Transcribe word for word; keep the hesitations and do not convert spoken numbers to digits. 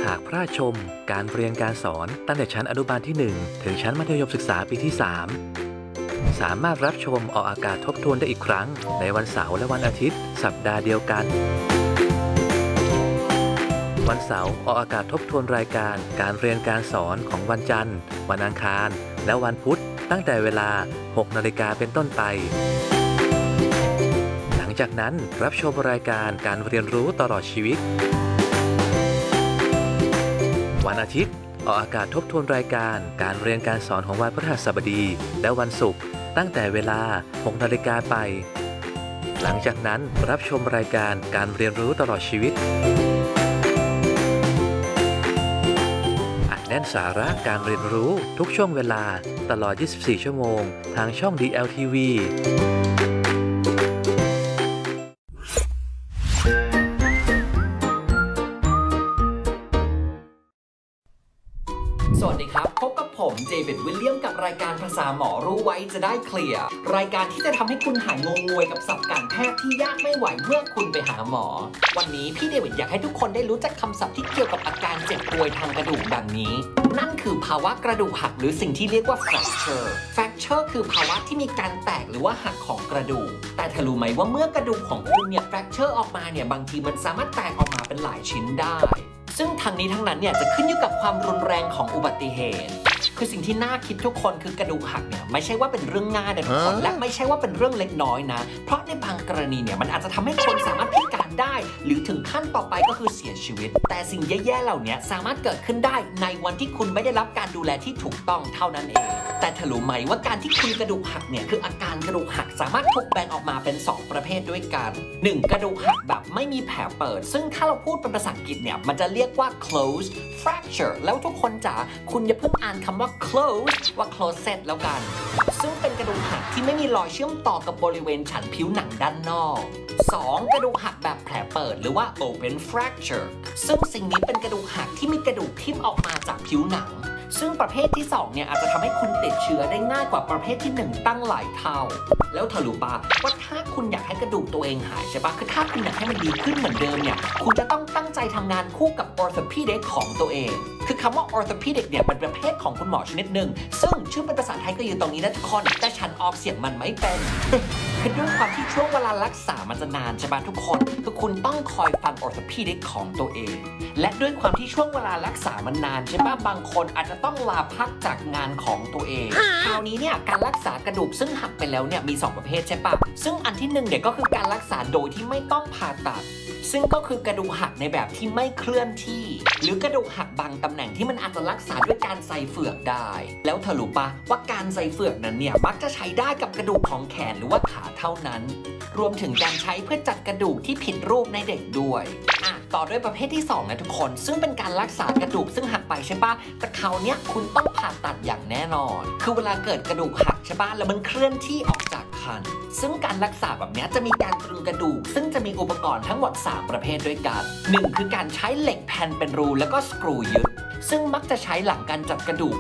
หากพลาดชมการเรียนการสอนตั้งแต่ชั้นอนุบาลที่ หนึ่ง ถึงชั้นมัธยมศึกษาปีที่ สาม สามารถรับชมออกอากาศทบทวนได้อีกครั้งในวันเสาร์และวันอาทิตย์สัปดาห์เดียวกันวันเสาร์ออกอากาศทบทวนรายการการเรียนการสอนของวันจันทร์วันอังคารและวันพุธตั้งแต่เวลา หกนาฬิกาเป็นต้นไปหลังจากนั้นรับชมรายการการเรียนรู้ตลอดชีวิตวันอาทิตย์ออกอากาศทบทวนรายการการเรียนการสอนของวันพฤหัสบดีและวันศุกร์ตั้งแต่เวลา หกนาฬิกาไปหลังจากนั้นรับชมรายการการเรียนรู้ตลอดชีวิตอัดแน่นสาระการเรียนรู้ทุกช่วงเวลาตลอด ยี่สิบสี่ ชั่วโมงทางช่อง ดี แอล ที วีสวัสดีครับพบกับผมเจวิดวิลเลียมกับรายการภาษาหมอรู้ไว้จะได้เคลียร์รายการที่จะทำให้คุณหายงงงวยกับศัพท์การแพทย์ที่ยากไม่ไหวเมื่อคุณไปหาหมอวันนี้พี่เดวิดอยากให้ทุกคนได้รู้จักคำศัพท์ที่เกี่ยวกับอาการเจ็บป่วยทางกระดูกดังนี้นั่นคือภาวะกระดูกหักหรือสิ่งที่เรียกว่า fracture fracture คือภาวะที่มีการแตกหรือว่าหักของกระดูกแต่เธอรู้ไหมว่าเมื่อกระดูกของคุณเนี่ย fracture ออกมาเนี่ยบางทีมันสามารถแตกออกมาเป็นหลายชิ้นได้ซึ่งทั้งนี้ทั้งนั้นเนี่ยจะขึ้นอยู่กับความรุนแรงของอุบัติเหตุคือสิ่งที่น่าคิดทุกคนคือกระดูกหักเนี่ยไม่ใช่ว่าเป็นเรื่องง่ายนะทุกคนและไม่ใช่ว่าเป็นเรื่องเล็กน้อยนะเพราะในบางกรณีเนี่ยมันอาจจะทำให้คนสามารถพิการได้หรือถึงขั้นต่อไปก็คือเสียชีวิตแต่สิ่งแย่ๆเหล่านี้สามารถเกิดขึ้นได้ในวันที่คุณไม่ได้รับการดูแลที่ถูกต้องเท่านั้นเองแต่เธอรู้ไหมว่าการที่คุณกระดูกหักเนี่ยคืออาการกระดูกหักสามารถถูกแบ่งออกมาเป็นสองประเภทด้วยกันหนึ่งกระดูกหักแบบไม่มีแผลเปิดซึ่งถ้าเราพูดเป็นภาษาอังกฤษเนี่ยมันจะเรียกว่า closed fracture แล้วทุกคนจ๋าคุณอย่าเพิ่งอ่านคำว่า closed ว่า closed แล้วกันซึ่งเป็นกระดูกหักที่ไม่มีรอยเชื่อมต่อกับบริเวณชั้นผิวหนังด้านนอกสองกระดูกหักแบบแผลเปิดหรือว่า open fracture ซึ่งสิ่งนี้เป็นกระดูกหักที่มีกระดูกทิ่มออกมาจากผิวหนังซึ่งประเภทที่สองเนี่ยอาจจะทำให้คุณติดเชื้อได้ง่ายกว่าประเภทที่หนึ่งตั้งหลายเท่าแล้วเธอรู้ปะว่าถ้าคุณอยากให้กระดูกตัวเองหายใช่ปะคือถ้าคุณอยากให้มันดีขึ้นเหมือนเดิมเนี่ยคุณจะต้องตั้งใจทำงานคู่กับ orthopedic ของตัวเองคือคำว่า orthopedic เนี่ยเป็นประเภทของคุณหมอชนิดหนึ่งซึ่งชื่อเป็นภาษาไทยก็อยู่ตรงนี้นะทุกคนแต่ฉันออกเสียงมันไม่เป็น คือด้วยความที่ช่วงเวลารักษามันจะนานใช่ปะทุกคนคือคุณต้องคอยฟัง orthopedic ของตัวเองและด้วยความที่ช่วงเวลารักษามันนานใช่ปะบางคนอาจจะต้องลาพักจากงานของตัวเองคราวนี้เนี่ยการรักษากระดูกซึ่งหักไปแล้วเนี่ยมีสองประเภทใช่ปะซึ่งอันที่หนึ่งเนี่ยก็คือการรักษาโดยที่ไม่ต้องผ่าตัดซึ่งก็คือกระดูกหักในแบบที่ไม่เคลื่อนที่หรือกระดูกหักบางตำแหน่งที่มันอาจจะรักษาด้วยการใส่เฟือกได้แล้วเธอรู้ปะว่าการใส่เฟือกนั้นเนี่ยมักจะใช้ได้กับกระดูกของแขนหรือว่าขาเท่านั้นรวมถึงการใช้เพื่อจัดกระดูกที่ผิดรูปในเด็กด้วยอ่ะต่อด้วยประเภทที่สองนะทุกคนซึ่งเป็นการรักษากระดูกซึ่งหักไปใช่ปะแต่คราวเนี้ยคุณต้องผ่าตัดอย่างแน่นอนคือเวลาเกิดกระดูกหักใช่ปะแล้วมันเคลื่อนที่ออกจากคันซึ่งการรักษาแบบนี้จะมีการตรึงกระดูกซึ่งจะมีอุปกรณ์ทั้งหมดสามประเภทด้วยกันหนึ่งคือการใช้เหล็กแผ่นเป็นรูแล้วก็สกรูยึดซึ่งมักจะใช้หลังการจัดกระดูก